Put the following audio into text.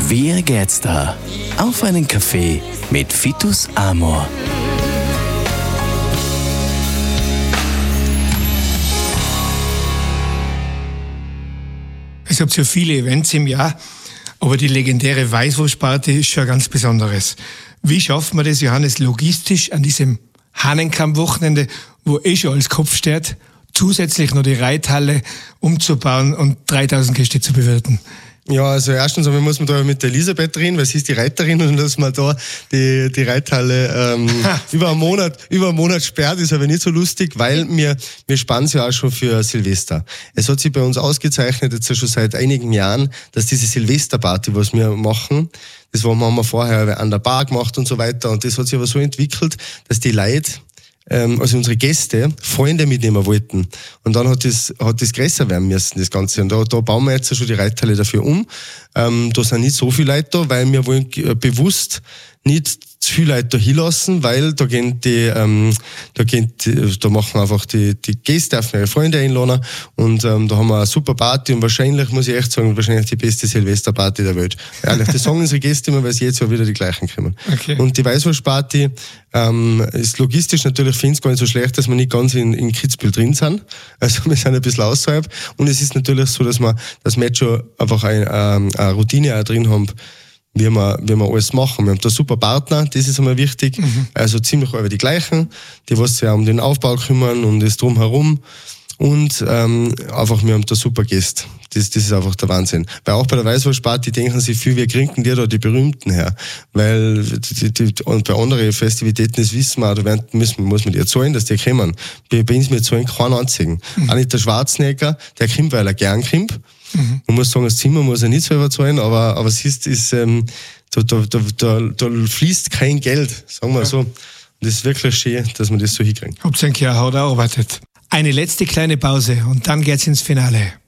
Wie geht's da? Auf einen Kaffee mit Vitus Amor. Es gibt ja viele Events im Jahr, aber die legendäre Weißwurstparty ist schon ein ganz Besonderes. Wie schafft man das, Johannes, logistisch an diesem Hahnenkamm-Wochenende, wo schon alles Kopf steht, zusätzlich noch die Reithalle umzubauen und 3000 Gäste zu bewirten? Ja, also erstens einmal muss man da mit der Elisabeth reden, weil sie ist die Reiterin, und dass man da die Reithalle über einen Monat sperrt, ist aber nicht so lustig, weil wir spannen sie ja auch schon für Silvester. Es hat sich bei uns ausgezeichnet, jetzt schon seit einigen Jahren, dass diese Silvesterparty, was wir machen, das haben wir vorher an der Bar gemacht und so weiter, und das hat sich aber so entwickelt, dass die Leute, also unsere Gäste, Freunde mitnehmen wollten. Und dann hat das größer werden müssen, das Ganze. Und da bauen wir jetzt schon die Reithalle dafür um. Da sind nicht so viele Leute da, weil wir wollen bewusst nicht zu viele Leute da hinlassen, weil da machen einfach die Gäste auf ihre Freunde einladen, und da haben wir eine super Party, und wahrscheinlich, muss ich echt sagen, wahrscheinlich die beste Silvesterparty der Welt. Ehrlich, das sagen unsere Gäste immer, weil sie jetzt ja wieder die gleichen kommen. Okay. Und die Weißwurstparty ist logistisch natürlich für uns gar nicht so schlecht, dass wir nicht ganz in Kitzbühel drin sind. Also wir sind ein bisschen außerhalb, und es ist natürlich so, dass wir jetzt schon einfach eine Routine auch drin haben, wie wir alles machen. Wir haben da super Partner, das ist einmal wichtig. Also ziemlich alle die gleichen, die was sich auch um den Aufbau kümmern und das drumherum. Und einfach, wir haben da super Gäste. Das ist einfach der Wahnsinn. Weil auch bei der Weißwurstparty denken sie viel, wir kriegen dir da die Berühmten her. Weil und bei anderen Festivitäten, das wissen wir auch, da muss man die zahlen, dass die kommen. Bei uns, wir zahlen keinen einzigen. Auch nicht der Schwarzenegger, der kommt, weil er gern kommt. Man muss sagen, das Zimmer muss er nicht selber zahlen, aber es ist da fließt kein Geld, sagen wir so. Und das ist wirklich schön, dass wir das so hinkriegen. Habt ihr einen Jahr erarbeitet. Eine letzte kleine Pause und dann geht's ins Finale.